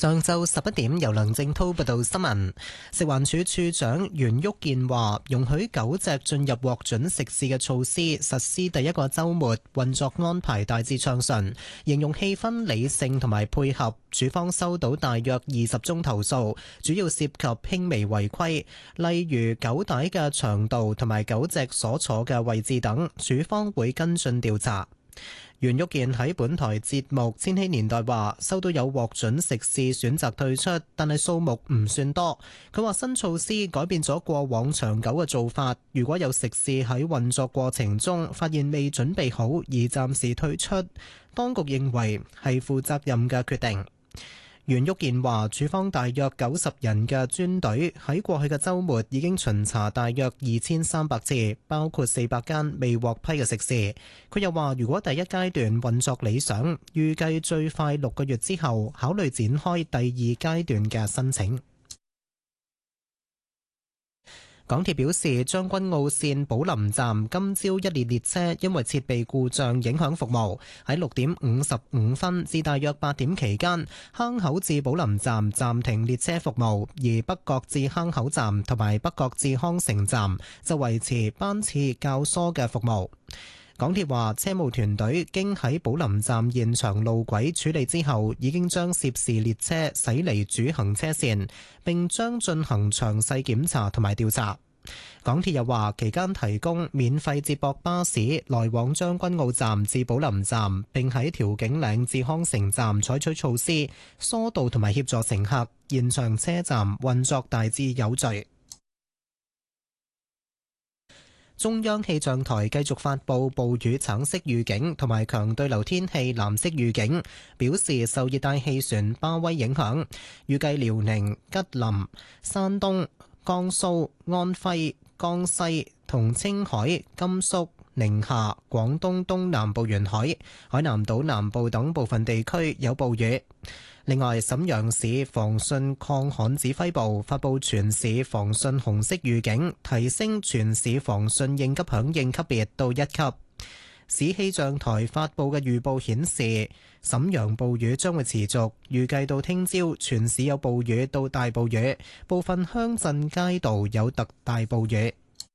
上晝11點，由梁正滔報道新聞。食環署署長袁旭健話，容許狗隻進入獲准食肆嘅措施實施第一個週末，運作安排大致暢順，形容氣氛理性同埋配合。署方收到大約20宗投訴，主要涉及輕微違規，例如狗帶嘅長度同埋狗隻所坐嘅位置等，署方會跟進調查。袁旭健喺本台節目《千禧年代》話，收到有獲准食肆選擇退出，但係數目唔算多。佢話新措施改變咗過往長久嘅做法，如果有食肆喺運作過程中發現未準備好而暫時退出，當局認為係負責任嘅決定。袁旭健話，署方大約90人嘅專隊喺過去嘅週末已經巡查大約2300次，包括400間未獲批嘅食肆。佢又話，如果第一階段運作理想，預計最快6個月之後考慮展開第二階段嘅申請。港鐵表示，將軍澳線寶林站今朝一列列車因為設備故障影響服務，喺6點55分至大約8點期間，坑口至寶林站暫停列車服務，而北角至坑口站同埋北角至康城站就維持班次較疏嘅服務。港鐵話，車務團隊經喺寶林站現場路軌處理之後，已經將涉事列車駛離主行車線，並將進行詳細檢查同埋調查。港鐵又話，期間提供免費接駁巴士來往將軍澳站至寶林站，並喺調景嶺至康城站採取措施疏導同埋協助乘客，現場車站運作大致有序。中央氣象台繼續發布暴雨橙色預警同埋強對流天氣藍色預警，表示受熱帶氣旋巴威影響，預計遼寧、吉林、山東、江蘇、安徽、江西同青海、甘肅、寧夏、廣東東南部沿海、海南島南部等部分地區有暴雨。另外，瀋陽市防汛抗旱指揮部發布全市防汛紅色預警，提升全市防汛應急響應級別到1級。市氣象台發布嘅預報顯示，瀋陽暴雨將會持續，預計到聽朝全市有暴雨到大暴雨，部分鄉鎮街道有特大暴雨。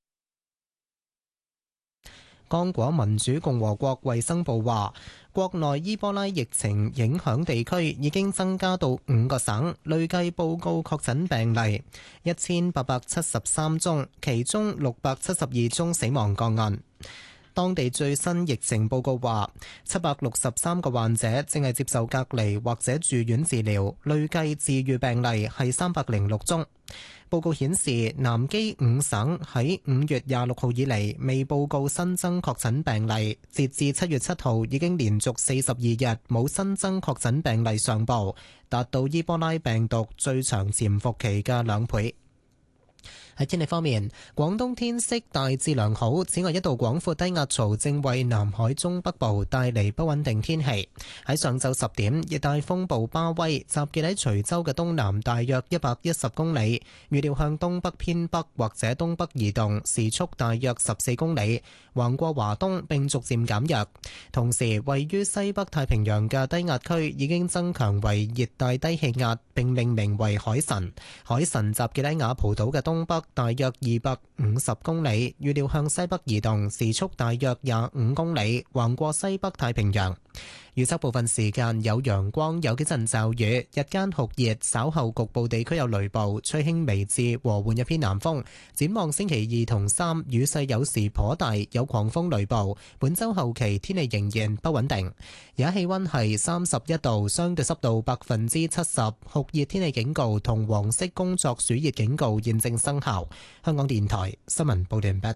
剛果民主共和國衛生部話，國內伊波拉疫情影響地區已經增加到5個省，累計報告確診病例1873宗，其中672宗死亡個案。當地最新疫情報告話，763個患者正係接受隔離或者住院治療，累計治癒病例係306宗。報告顯示，南基5省喺5月26號以嚟未報告新增確診病例，截至7月7號已經連續42日冇新增確診病例上報，達到伊波拉病毒最長潛伏期嘅2倍。喺天氣方面，廣東天色大致良好，此外一道廣闊低壓槽正為南海中北部帶嚟不穩定天氣。喺上晝10點，熱帶風暴巴威集結喺徐州嘅東南大約110公里，預料向東北偏北或者東北移動，時速大約14公里，橫過華東並逐漸減弱。同時，位於西北太平洋嘅低壓區已經增強為熱帶低氣壓，並命名為海神。海神集結喺雅蒲島嘅東北大約250公里，預料向西北移動，時速大約25公里，橫過西北太平洋。預測部分時間有陽光，有幾陣驟雨，日間酷熱，稍後局部地區有雷暴，吹輕微至和緩一偏南風。展望星期2同3，雨勢有時頗大，有狂風雷暴。本週後期天氣仍然不穩定。而家氣溫係31度，相對濕度70%，酷熱天氣警告同黃色工作暑熱警告現正生效。香港電台新聞報道完畢。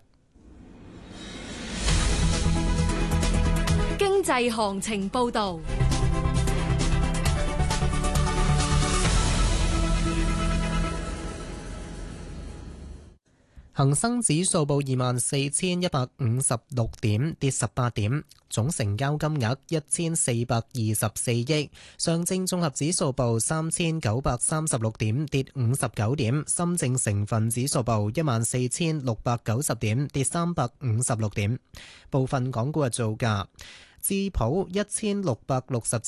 經濟行情報道。 恒生指數報24,156點，跌18點，總成交金額1424億。上證綜合指數報3936點，跌59點。深證成分指數報14690點，跌356點。部分港股嘅造價。智普1667